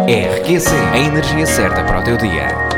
RQC, a energia certa para o teu dia.